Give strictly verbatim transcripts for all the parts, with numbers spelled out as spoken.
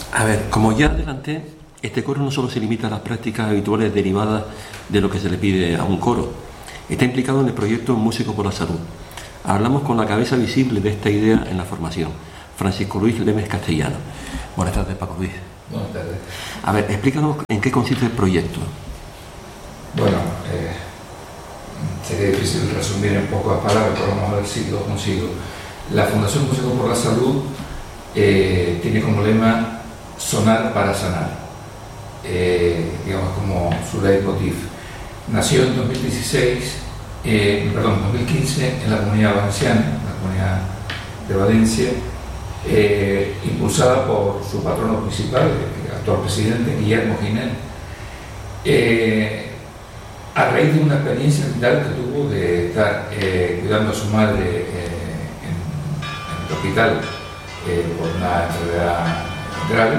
A ver, como ya adelanté, este coro no solo se limita a las prácticas habituales derivadas de lo que se le pide a un coro. Está implicado en el proyecto Músicos por la Salud. Hablamos con la cabeza visible de esta idea en la formación, Francisco Luis Lemes Castellano. Buenas tardes, Paco Luis. Buenas tardes. A ver, explícanos en qué consiste el proyecto. Bueno, eh, sería difícil resumir en pocas palabras, pero vamos a ver si lo consigo. La Fundación Músicos por la Salud eh, tiene como lema sonar para sanar, eh, digamos como su leitmotiv. Nació en dos mil dieciséis, eh, perdón, dos mil quince en la Comunidad Valenciana, la Comunidad de Valencia, eh, impulsada por su patrono principal, el actual presidente, Guillermo Ginés, eh, a raíz de una experiencia vital que tuvo de estar eh, cuidando a su madre eh, en, en el hospital eh, por una enfermedad grave,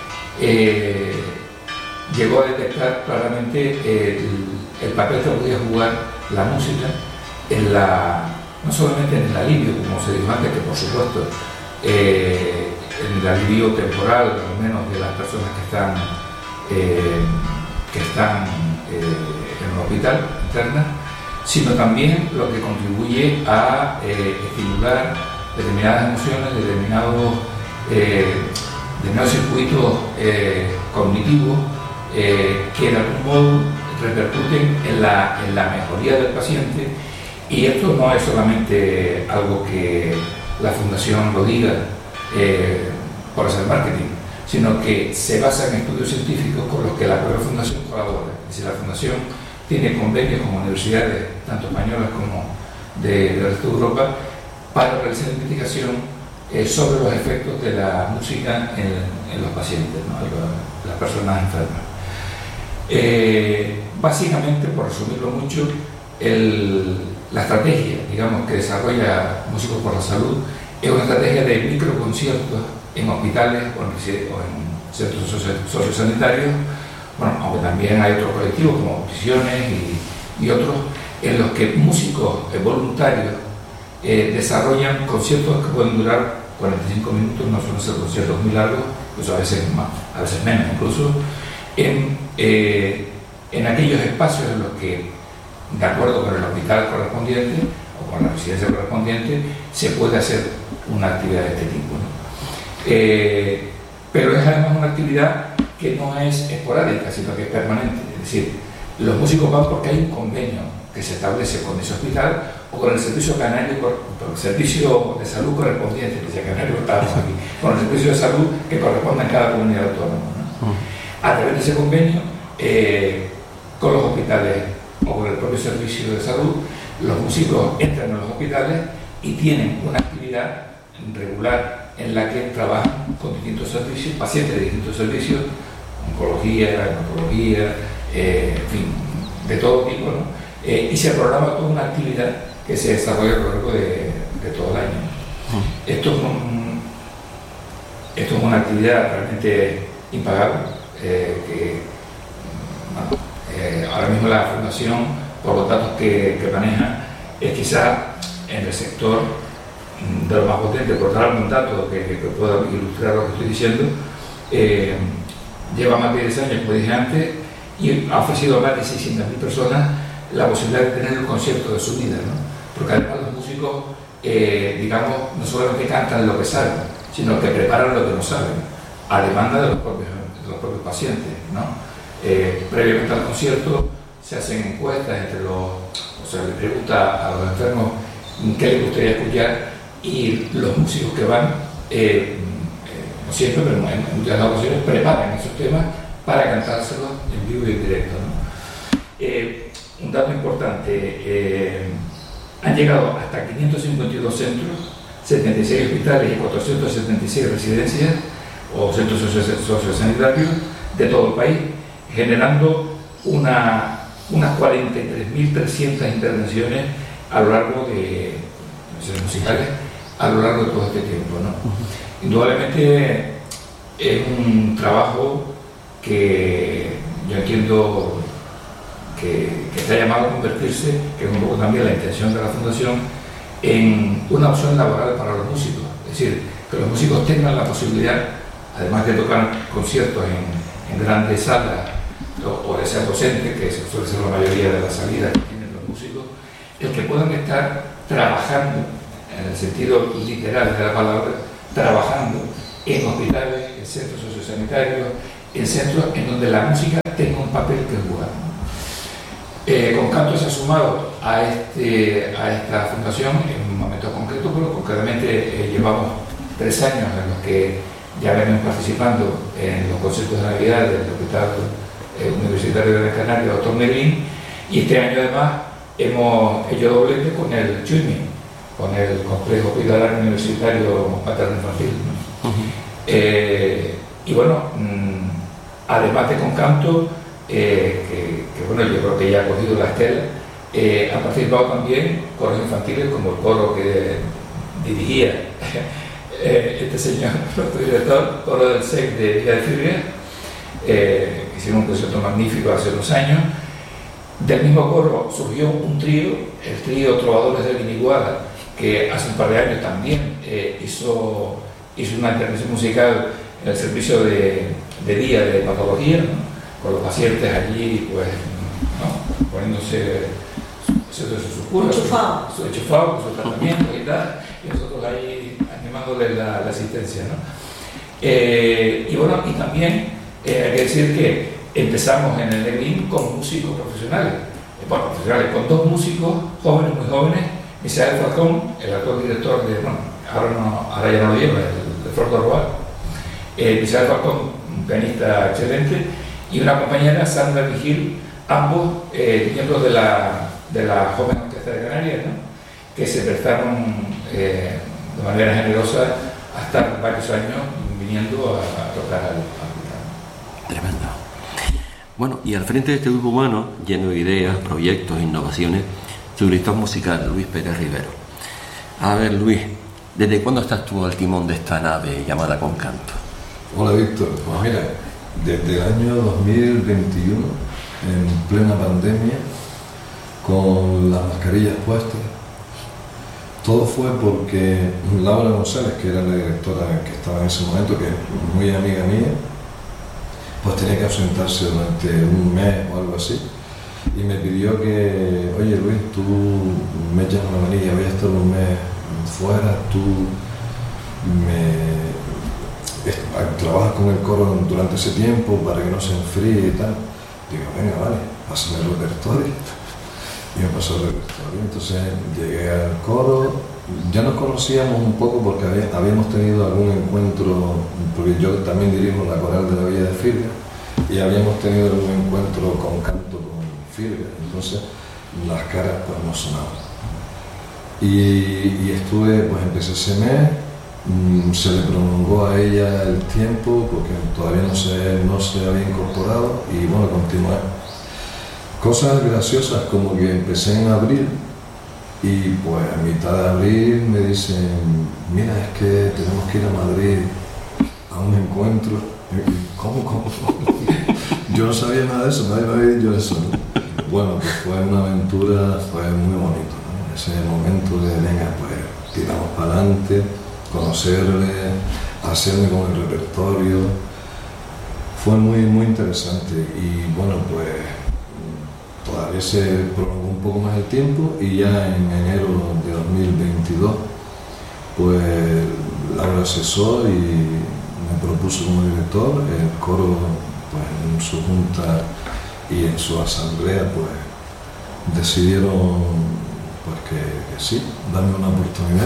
eh, llegó a detectar claramente el, el papel que podía jugar la música en la, no solamente en el alivio, como se dijo antes, que por supuesto eh, en el alivio temporal, al menos de las personas que están, eh, que están eh, en un hospital interna, sino también lo que contribuye a eh, estimular determinadas emociones, determinados eh, determinados circuitos eh, cognitivos eh, que de algún modo repercuten en la, en la mejoría del paciente. Y esto no es solamente algo que la Fundación lo diga eh, por hacer marketing, sino que se basa en estudios científicos con los que la propia Fundación colabora. Es decir, la Fundación tiene convenios con universidades, tanto españolas como de, del resto de Europa, para realizar investigación Eh, sobre los efectos de la música en, en los pacientes, ¿no? en las personas enfermas. Eh, básicamente, por resumirlo mucho, el, la estrategia, digamos, que desarrolla Músicos por la Salud es una estrategia de microconciertos en hospitales o en, o en centros sociosanitarios, bueno, aunque también hay otros colectivos como prisiones y, y otros, en los que músicos eh, voluntarios eh, desarrollan conciertos que pueden durar cuarenta y cinco minutos, no suelen ser conciertos muy largos, pues a veces más, a veces menos incluso, en, eh, en aquellos espacios en los que, de acuerdo con el hospital correspondiente o con la residencia correspondiente, se puede hacer una actividad de este tipo, ¿no? Eh, pero es además una actividad que no es esporádica, sino que es permanente. Es decir, los músicos van porque hay un convenio que se establece con ese hospital o con el servicio canario, con el servicio de salud correspondiente, que sea canario, estamos aquí, con el servicio de salud que corresponde a cada comunidad autónoma, ¿no? Uh-huh. A través de ese convenio, eh, con los hospitales o con el propio servicio de salud, los músicos entran en los hospitales y tienen una actividad regular en la que trabajan con distintos servicios, pacientes de distintos servicios, oncología, hematología, eh, en fin, de todo tipo, ¿no? Eh, y se programa toda una actividad que se desarrolla a lo largo de, de todo el año. Uh-huh. Esto, es un, esto es una actividad realmente impagable, eh, que bueno, eh, ahora mismo la Fundación, por los datos que, que maneja, es quizá en el sector de lo más potente. Por dar algún dato que, que pueda ilustrar lo que estoy diciendo, eh, lleva más de diez años, como dije antes, y ha ofrecido a más de seiscientas mil personas la posibilidad de tener el concierto de su vida, ¿no? Porque además los músicos, eh, digamos, no solamente cantan lo que saben, sino que preparan lo que no saben, a demanda de los propios, de los propios pacientes, ¿no? Eh, previamente al concierto se hacen encuestas entre los, o sea, le pregunta a los enfermos qué les gustaría escuchar, y los músicos que van, eh, eh, no siempre, pero en, en muchas ocasiones preparan esos temas para cantárselos en vivo y en directo, ¿no? Eh, un dato importante, eh, han llegado hasta quinientos cincuenta y dos centros, setenta y seis hospitales y cuatrocientas setenta y seis residencias o centros sociosanitarios de todo el país, generando una, unas cuarenta y tres mil trescientas intervenciones a lo largo de sesiones musicales, a lo largo de todo este tiempo, ¿no? Uh-huh. Indudablemente es un trabajo que yo entiendo que, que está llamado a convertirse, que es un poco también la intención de la Fundación, en una opción laboral para los músicos. Es decir, que los músicos tengan la posibilidad además de tocar conciertos en, en grandes salas o, o de ser docente, que suele ser la mayoría de las salidas que tienen los músicos, el que puedan estar trabajando, en el sentido literal de la palabra, trabajando en hospitales, en centros sociosanitarios, en centros en donde la música tenga un papel que jugar. Eh, Concanto se ha sumado a, este, a esta fundación en un momento concreto, pero concretamente eh, llevamos tres años en los que ya venimos participando en los conciertos de Navidad del Hospital eh, Universitario de Gran Canaria, doctor Merlín, y este año además hemos hecho doblete con el CHUIMI, con el Complejo Hospitalario Universitario Materno Infantil, ¿no? Uh-huh. eh, y bueno, mmm, además de Concanto, eh, que, que bueno, yo creo que ya ha cogido la estela, eh, han participado también coros infantiles como el coro que dirigía eh, este señor, nuestro director, coro del S E C de Villa de Firria, eh, hicieron un concierto magnífico hace unos años. Del mismo coro surgió un trío, el trío Trovadores de Guiniguada, que hace un par de años también eh, hizo, hizo una intervención musical en el servicio de, de día de patología, ¿no? Con los pacientes allí, pues, ¿no? Poniéndose su, su, su cura, su, su enchufado, su tratamiento y tal, y nosotros ahí animándoles la, la asistencia, ¿no? Eh, y bueno, y también eh, hay que decir que empezamos en el Neglín con músicos profesionales, eh, bueno, profesionales, con dos músicos jóvenes, muy jóvenes, Misael Falcón, el actual director de, bueno, ahora, no, ahora ya no lo lleva, el de Flor de Roal, eh, Misael Falcón, un pianista excelente, y una compañera, Sandra Vigil, ambos eh, miembros de la, de la Joven Orquesta de Canarias, ¿no? Que se prestaron eh, de manera generosa a estar varios años viniendo a, a tocar al hospital. Tremendo. Bueno, y al frente de este grupo humano, lleno de ideas, proyectos, innovaciones, su director musical, Luis Pérez Rivero. A ver, Luis, ¿desde cuándo estás tú al timón de esta nave llamada Concanto? Hola, Víctor. Pues mira, desde el año dos mil veintiuno, en plena pandemia, con las mascarillas puestas, todo fue porque Laura González, que era la directora que estaba en ese momento, que es muy amiga mía, pues tenía que ausentarse durante un mes o algo así, y me pidió que, oye Luis, tú me echas una manilla, voy a estar un mes fuera, tú me trabajas con el coro durante ese tiempo para que no se enfríe y tal. Digo, venga, vale, pásame el repertorio. Y me pasó el repertorio, entonces llegué al coro. Ya nos conocíamos un poco porque habíamos tenido algún encuentro, porque yo también dirijo la coral de la Villa de Firria, y habíamos tenido algún encuentro con canto con Firria, entonces las caras pues no sonaban. Y, y estuve, pues empecé ese mes, mmm, se le prolongó a ella el tiempo porque todavía no se, no se había incorporado, y bueno, continué. Cosas graciosas como que empecé en abril, y pues a mitad de abril me dicen, mira, es que tenemos que ir a Madrid a un encuentro. ¿Cómo, cómo? Yo no sabía nada de eso, nadie me había dicho eso, ¿no? Bueno, pues fue una aventura, fue muy bonito, ¿no? Ese momento de, venga, pues tiramos para adelante, conocerle, hacerme con el repertorio, fue muy, muy interesante. Y bueno, pues todavía se prolongó un poco más el tiempo, y ya en enero de dos mil veintidós pues Laura cesó y me propuso como director. El coro, pues en su junta y en su asamblea, pues decidieron pues que, que sí, darme una oportunidad.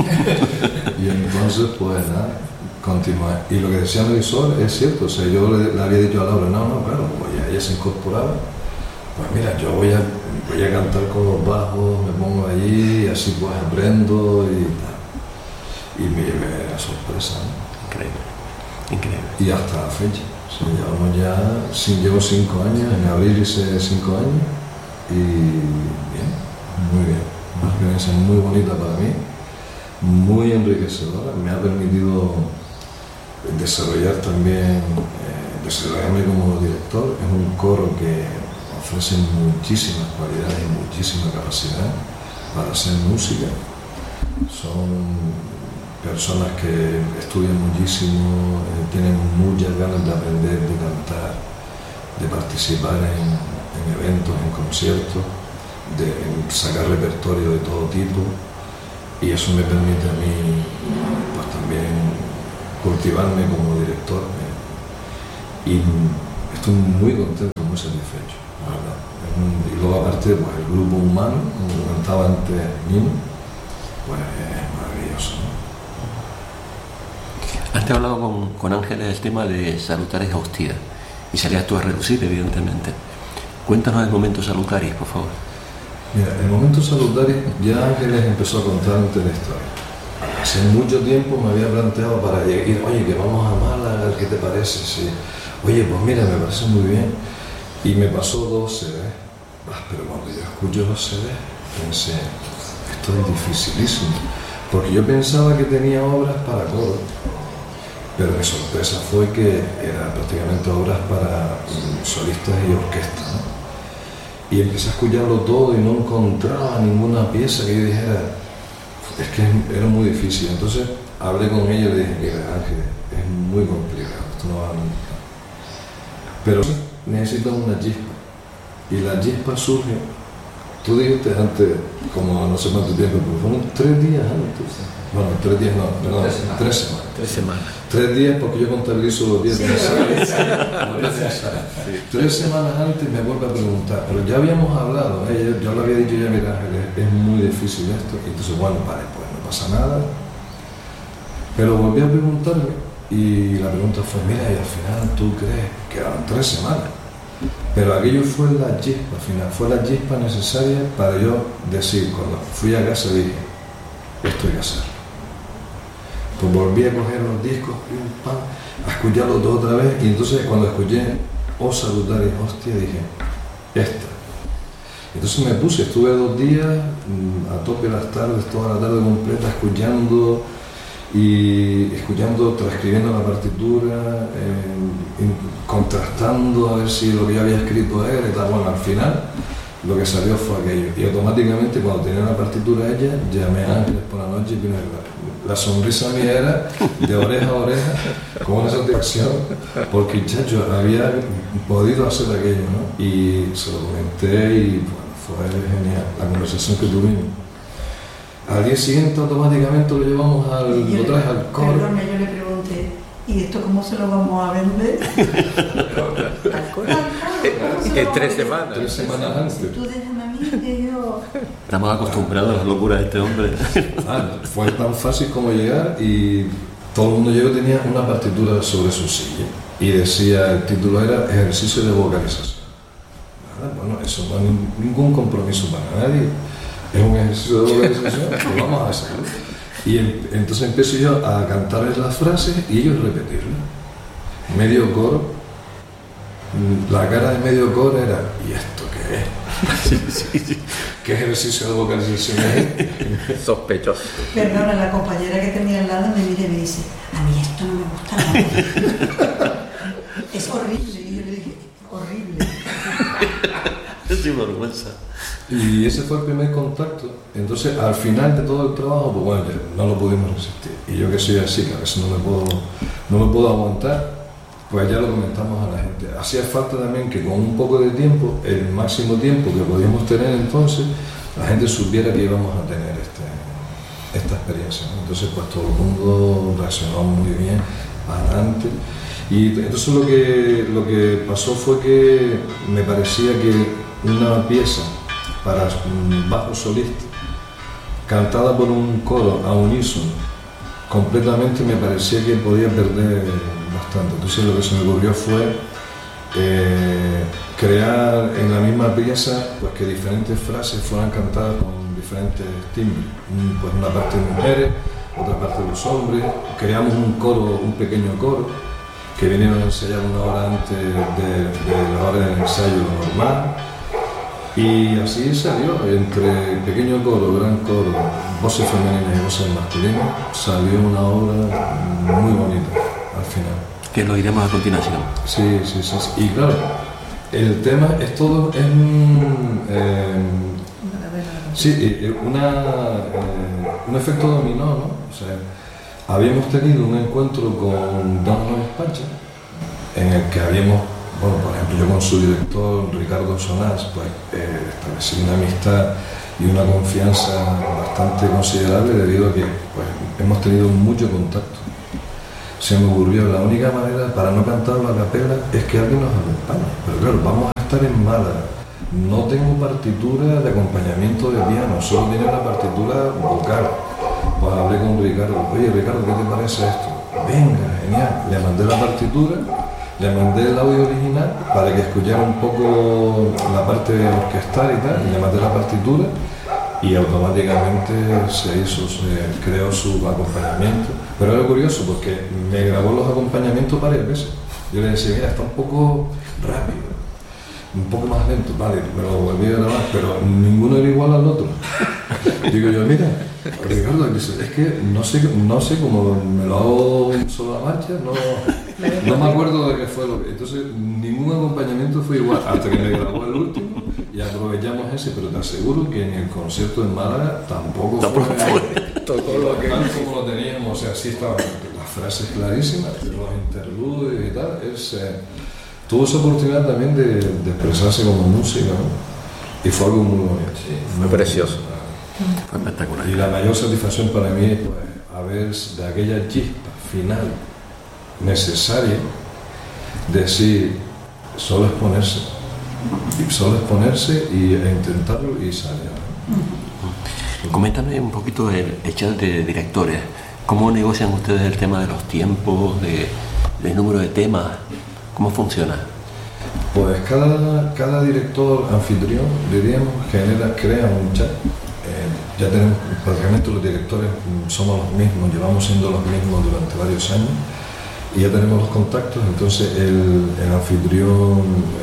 Y entonces pues nada, continué. Y lo que decía Marisol es cierto, o sea, yo le, le había dicho a Laura, no, no, claro, pues ya ella se incorporaba. Pues mira, yo voy a, voy a cantar con los bajos, me pongo allí, y así pues aprendo y tal. Y me llevé la sorpresa, ¿no? Increíble, increíble. Y hasta la fecha. O sea, llevamos ya, sí, llevo cinco años, en abril hice cinco años, y bien, muy bien. Una experiencia muy bonita para mí, muy enriquecedora. Me ha permitido desarrollar también, eh, desarrollarme como director. Es un coro que ofrecen muchísimas cualidades y muchísima capacidad para hacer música. Son personas que estudian muchísimo, eh, tienen muchas ganas de aprender, de cantar, de participar en, en eventos, en conciertos, de en sacar repertorio de todo tipo, y eso me permite a mí pues también cultivarme como director, eh, y estoy muy contento, muy satisfecho, la verdad. Y luego aparte pues el grupo humano, como comentaba antes Nino, pues es maravilloso, ¿no? Antes he hablado con, con Ángeles del tema de Salutaris Hostia, y salías tú a relucir, evidentemente. Cuéntanos el momento Salutaris, por favor. Mira, el momento Salutaris, ya Ángeles empezó a contar antes la historia. Hace mucho tiempo me había planteado para ir, oye, que vamos a Málaga, ¿qué te parece? Sí. Oye, pues mira, me parece muy bien. Y me pasó dos C Ds. Ah, pero cuando yo escucho los C Ds, pensé, esto es dificilísimo. Porque yo pensaba que tenía obras para coro, pero mi sorpresa fue que eran prácticamente obras para solistas y orquestas, ¿no? Y empecé a escucharlo todo y no encontraba ninguna pieza que yo dijera, es que era muy difícil. Entonces hablé con ella y le dije, mira Ángel, es muy complicado, esto no va a nunca. Pero necesitas una chispa, y la chispa surge, tú dijiste antes, como no sé cuánto tiempo, pero fueron tres días antes. Bueno, tres días no, perdón, tres semanas. Tres semanas. Tres semanas. Tres días porque yo contabilizo los días de ensayo. Tres semanas antes me vuelve a preguntar, pero ya habíamos hablado, ¿eh? yo, yo le había dicho ya, mira Ángeles, es muy difícil esto, y entonces bueno, vale, pues no pasa nada. Pero volví a preguntarme, y la pregunta fue, mira, y al final tú crees que eran tres semanas. Pero aquello fue la chispa, al final, fue la chispa necesaria para yo decir, cuando fui a casa dije, esto hay que hacerlo. Pues volví a coger los discos, a escucharlos todo otra vez, y entonces cuando escuché O Salutaris Hostia dije, esta. Entonces me puse, estuve dos días a tope las tardes, toda la tarde completa, escuchando y escuchando, transcribiendo la partitura, eh, contrastando a ver si lo que yo había escrito era y tal. Bueno, al final lo que salió fue aquello, y automáticamente cuando tenía la partitura hecha, llamé a Ángeles por la noche y vino la, la sonrisa mía era de oreja a oreja, con una satisfacción, porque chacho, había podido hacer aquello, ¿no? Y se lo comenté y bueno, fue genial la conversación que tuvimos. Al día siguiente automáticamente lo llevamos al, yo, lo traes al coro. Perdona, yo le pregunté, ¿y esto cómo se lo vamos a vender? ¿Al coro? En tres semanas. Tres semanas antes. Tú déjame a mí que yo... Estamos acostumbrados a las locuras de este hombre. Ah, fue tan fácil como llegar y todo el mundo llegó y tenía una partitura sobre su silla. Y decía, el título era Ejercicio de vocalización. Nada, bueno, eso no hay ningún compromiso para nadie. Es un ejercicio de vocalización, pues vamos a hacerlo. Y en, entonces empecé yo a cantarles las frases y ellos repetirlas. Medio coro. La cara de medio coro era, ¿y esto qué es? Sí, sí, sí. ¿Qué ejercicio de vocalización es? Sospechoso. Perdona, la compañera que tenía al lado me mira y me dice, a mí esto no me gusta nada. Es horrible. Y yo le dije, horrible. Es sinvergüenza. Y ese fue el primer contacto. Entonces, al final de todo el trabajo, pues bueno, ya no lo pudimos resistir. Y yo que soy así, que a veces no me puedo, no me puedo aguantar, pues ya lo comentamos a la gente. Hacía falta también que con un poco de tiempo, el máximo tiempo que podíamos tener entonces, la gente supiera que íbamos a tener este, esta experiencia, ¿no? Entonces, pues todo el mundo reaccionó muy bien, adelante. Y entonces lo que, lo que pasó fue que me parecía que una pieza para un bajo solista, cantada por un coro a unísono, completamente me parecía que podía perder bastante. Entonces lo que se me ocurrió fue eh, crear en la misma pieza pues, que diferentes frases fueran cantadas con diferentes timbres. Pues una parte de mujeres, otra parte de los hombres. Creamos un coro, un pequeño coro, que vinieron a ensayar una hora antes de, de la hora del ensayo normal. Y así salió, entre pequeño coro, gran coro, voces femeninas y voces masculinas, salió una obra muy bonita al final. Que lo iremos a continuación. Sí, sí, sí, sí. Y claro, el tema es todo, es un, eh, sí, una, eh, un efecto dominó, ¿no? O sea, habíamos tenido un encuentro con Don Juan España, en el que habíamos, bueno, por ejemplo, yo con su director, Ricardo Sonás, pues eh, establecí una amistad y una confianza bastante considerable debido a que pues, hemos tenido mucho contacto. Se me ocurrió, la única manera para no cantarlo a capela es que alguien nos acompañe. Pero claro, vamos a estar en Málaga. No tengo partitura de acompañamiento de piano, solo tiene una partitura vocal. Pues hablé con Ricardo, oye Ricardo, ¿qué te parece esto? Venga, genial. Le mandé la partitura, le mandé el audio original para que escuchara un poco la parte orquestal y tal, y le mandé la partitura y automáticamente se hizo, se creó su acompañamiento. Pero era curioso porque me grabó los acompañamientos varias veces. Yo le decía, mira, está un poco rápido, un poco más lento, vale, me lo volví a grabar, pero ninguno era igual al otro. Digo yo, mira, Ricardo, es que no sé, no sé cómo me lo hago solo a marcha, no, no me acuerdo de qué fue lo que... Entonces, ningún acompañamiento fue igual, hasta que me grabó el último y aprovechamos ese, pero te aseguro que en el concierto en Málaga tampoco fue todo lo que tal como lo teníamos, o sea, sí estaban las frases clarísimas, los interludios y tal, es... Eh, tuvo esa oportunidad también de, de expresarse como música, ¿no? Y fue algo muy bonito. Sí, fue precioso. Fue espectacular. Y la mayor satisfacción para mí es pues, haber de aquella chispa final necesaria, decir, solo es ponerse, y solo es ponerse y, e intentarlo y salir. ¿No? Coméntame un poquito el, el chat de directores. ¿Cómo negocian ustedes el tema de los tiempos, de, del número de temas? ¿Cómo funciona? Pues cada, cada director anfitrión, diríamos, genera, crea un chat. Eh, ya tenemos, prácticamente los directores somos los mismos, llevamos siendo los mismos durante varios años y ya tenemos los contactos, entonces el, el anfitrión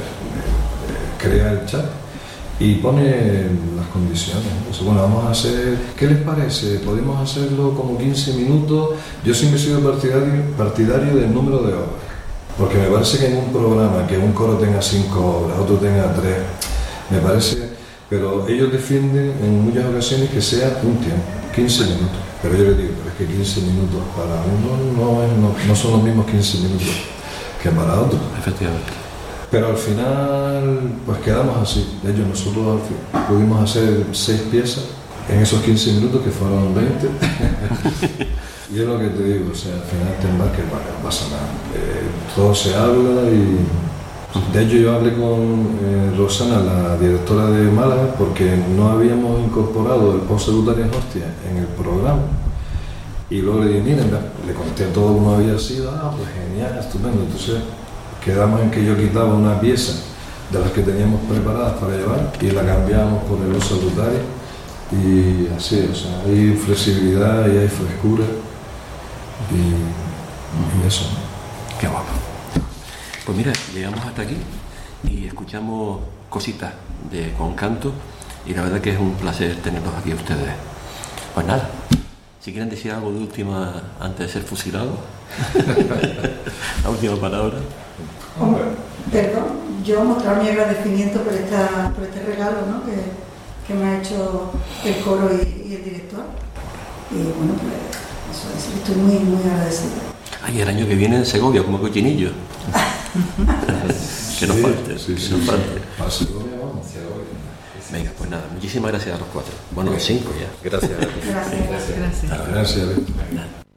eh, crea el chat y pone las condiciones. Entonces, bueno, vamos a hacer, ¿qué les parece? Podemos hacerlo como quince minutos. Yo siempre he sido partidario, partidario del número de horas. Porque me parece que en un programa, que un coro tenga cinco obras, otro tenga tres, me parece, pero ellos defienden en muchas ocasiones que sea un tiempo, quince minutos. Pero yo les digo, pero es que quince minutos para uno no, es, no, no son los mismos quince minutos que para otro. Efectivamente. Pero al final, pues quedamos así. De hecho, nosotros pudimos hacer seis piezas en esos quince minutos, que fueron veinte. Y es lo que te digo, o sea, al final te embarques, bueno, no pasa nada. Eh, todo se habla y... De hecho, yo hablé con eh, Rosana, la directora de Málaga, porque no habíamos incorporado el post-salutario en hostia en el programa. Y luego le dije, miren, le conté todo cómo había sido, ah, pues genial, estupendo. Entonces quedamos en que yo quitaba una pieza de las que teníamos preparadas para llevar y la cambiábamos por el post-salutario. Y así, o sea, hay flexibilidad y hay frescura. Y, y eso. Qué guapo. Pues mira, llegamos hasta aquí y escuchamos cositas de Con Canto y la verdad que es un placer tenerlos aquí ustedes. Pues nada, si quieren decir algo de última antes de ser fusilados, la última palabra. Oh, perdón, yo mostrar mi agradecimiento por, esta, por este regalo, ¿no? que, que me ha hecho el coro y, y el director. Y bueno, pues... Eso es, estoy muy, muy agradecida. Ay, el año que viene en Segovia, como cochinillo. Que nos sí, falte, sí, que sí, nos sí. falte. Para Segovia vamos. Venga, pues nada, muchísimas gracias a los cuatro. Bueno, los cinco ya. Gracias. Gracias. Gracias. Gracias.